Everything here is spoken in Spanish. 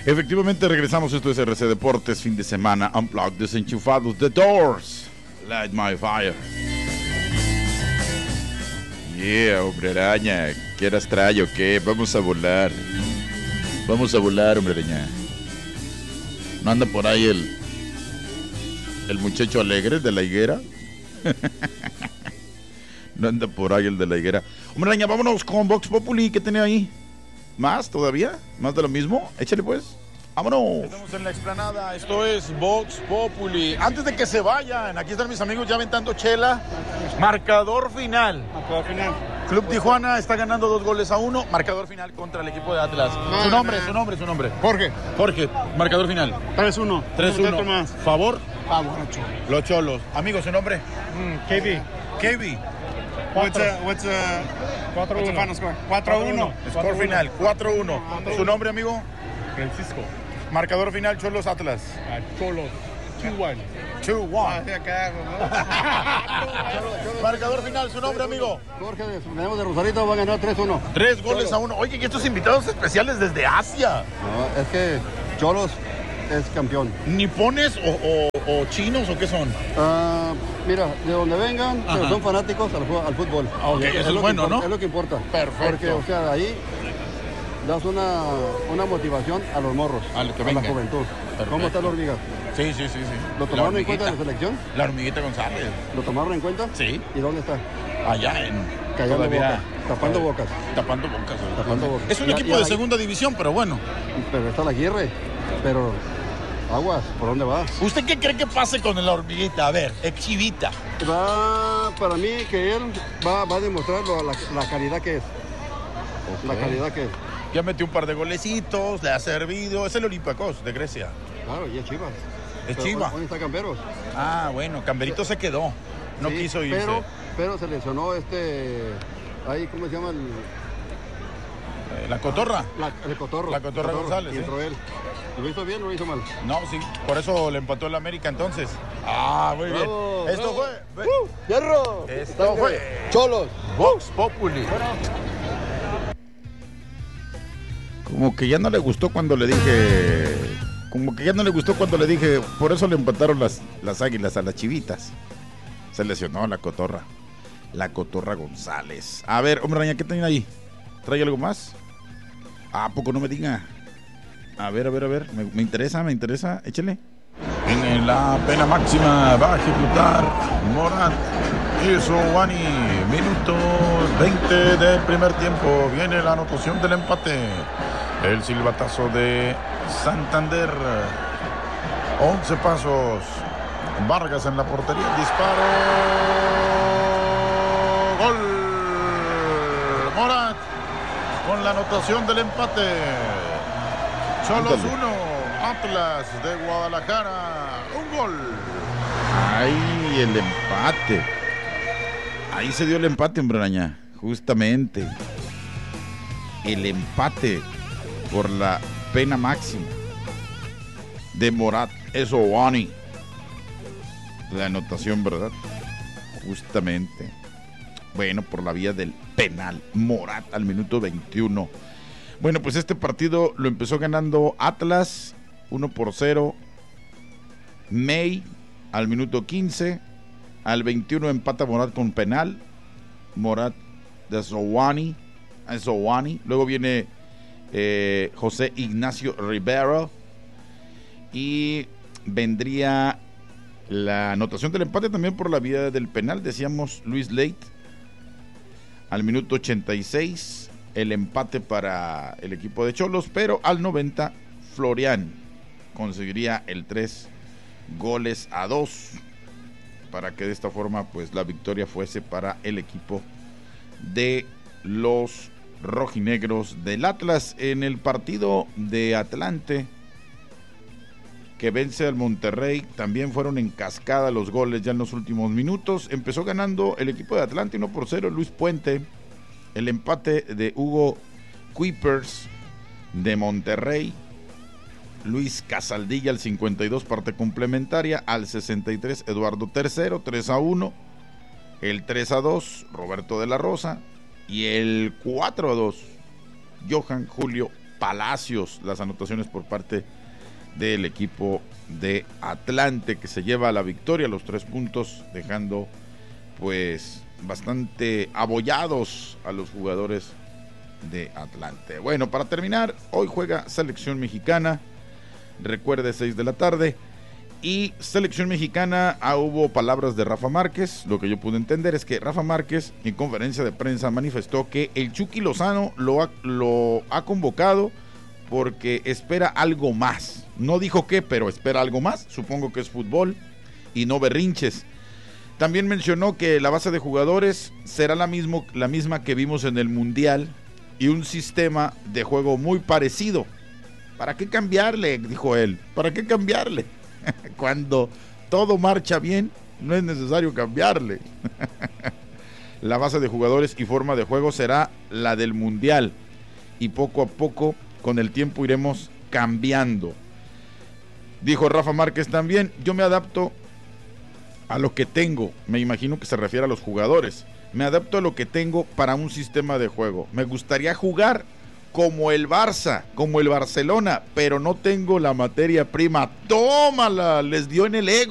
Efectivamente regresamos, esto es RC Deportes, fin de semana, Unplugged, desenchufados, The Doors, Light My Fire. Yeah, hombre araña, ¿qué eras trae o qué? Vamos a volar, hombre araña. ¿No anda por ahí el muchacho alegre de la higuera? No anda por ahí el de la higuera. Hombre araña, vámonos con Vox Populi, ¿qué tiene ahí? ¿Más todavía? ¿Más de lo mismo? Échale pues. ¡Vámonos! Estamos en la explanada, esto es Vox Populi. Antes de que se vayan, aquí están mis amigos ya aventando chela. Marcador final. Club Tijuana está ganando 2-1. Marcador final contra el equipo de Atlas. Su nombre. Jorge, marcador final. 3-1. 3-1. ¿Favor? Favor. Los Cholos. Amigo, su nombre. KB. What's 4-1. Final score? 4-1. Score final, 4-1. ¿Su nombre, amigo? Francisco. Marcador final, Cholos Atlas. Cholos. 2-1. 2-1. Marcador final, su nombre, amigo. Jorge, venimos de Rosarito, va a ganar 3-1. 3-1. Oye, ¿y estos invitados especiales desde Asia? No, es que Cholos es campeón. ¿Nipones o chinos o qué son? Mira, de donde vengan, pero son fanáticos al fútbol. Okay, eso es bueno, ¿no? Es lo que importa. Perfecto. Porque, o sea, ahí das una motivación a los morros, a la juventud. Perfecto. ¿Cómo está la hormiga? Sí. ¿Lo tomaron en cuenta en la selección? La hormiguita González. ¿Lo tomaron en cuenta? Sí. ¿Y dónde está? Allá en... Callando boca, tapando bocas. Tapando bocas. Es un equipo de segunda división, pero bueno. Pero está la Aguirre. Pero... aguas, ¿por dónde va? ¿Usted qué cree que pase con la hormiguita? A ver, exhibita. Para mí que él va a demostrar la calidad que es. Okay. La calidad que es. Ya metió un par de golecitos, le ha servido. Es el Olympiacos de Grecia. Claro, y es Chivas. Es Chivas. ¿Dónde está Camberos? Ah, bueno, Camberito se quedó. No sí, quiso irse. Pero se lesionó ahí, ¿cómo se llama? La Cotorra. El Cotorro. La Cotorra González. Y entró él. ¿Lo hizo bien o lo hizo mal? No, sí. Por eso le empató el América entonces. Muy bien. Esto fue... ¡Hierro! Esto fue... Cholos. Vox Populi. Como que ya no le gustó cuando le dije... Por eso le empataron las águilas a las chivitas. Se lesionó la Cotorra. La Cotorra González. A ver, hombre araña, ¿qué tiene ahí? ¿Trae algo más? ¿A poco no me diga? A ver. Me interesa. Échale. En la pena máxima va a ejecutar Morat y Sowani. Minuto 20 del primer tiempo. Viene la anotación del empate. El silbatazo de Santander. 11 pasos. Vargas en la portería. Disparo. Gol. Morat con la anotación del empate. Cholos 1, Atlas de Guadalajara, un gol. Ahí el empate. Ahí se dio el empate, hombre araña. Justamente. El empate por la pena máxima de Morat Sowani. La anotación, ¿verdad? Justamente. Bueno, por la vía del penal. Morat al minuto 21. Bueno, pues este partido lo empezó ganando Atlas 1-0. May al minuto 15. Al 21 empata Morat con penal. Morat de Sowani. Luego viene José Ignacio Rivera. Y vendría la anotación del empate también por la vía del penal. Decíamos Luis Leit. Al minuto 86. El empate para el equipo de Cholos, pero al 90 Florian conseguiría el 3-2 para que de esta forma pues la victoria fuese para el equipo de los rojinegros del Atlas. En el partido de Atlante que vence al Monterrey, también fueron en cascada los goles ya en los últimos minutos. Empezó ganando el equipo de Atlante 1-0, Luis Puente. El empate de Hugo Kuipers de Monterrey. Luis Casaldilla al 52, parte complementaria. Al 63, Eduardo Tercero, 3-1. El 3-2, Roberto de la Rosa. Y el 4-2, Johan Julio Palacios las anotaciones por parte del equipo de Atlante, que se lleva la victoria, los 3 puntos, dejando pues bastante abollados a los jugadores de Atlante. Bueno, para terminar, hoy juega Selección Mexicana, recuerde 6 de la tarde, y Selección Mexicana, hubo palabras de Rafa Márquez. Lo que yo pude entender es que Rafa Márquez en conferencia de prensa manifestó que el Chucky Lozano lo ha convocado porque espera algo más. No dijo qué, pero espera algo más, supongo que es fútbol y no berrinches. También mencionó que la base de jugadores será la misma que vimos en el Mundial y un sistema de juego muy parecido. ¿Para qué cambiarle?, dijo él. ¿Para qué cambiarle? Cuando todo marcha bien, no es necesario cambiarle. La base de jugadores y forma de juego será la del Mundial y poco a poco, con el tiempo, iremos cambiando. Dijo Rafa Márquez también: yo me adapto a lo que tengo. Me imagino que se refiere a los jugadores. Me adapto a lo que tengo para un sistema de juego. Me gustaría jugar como el Barça, como el Barcelona, pero no tengo la materia prima. ¡Tómala! Les dio en el ego.